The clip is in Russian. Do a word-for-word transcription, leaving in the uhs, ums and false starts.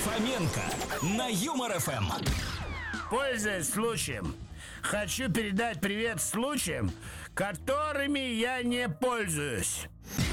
Фоменко на Юмор эф эм. Пользуясь случаем, хочу передать привет случаям, которыми я не пользуюсь.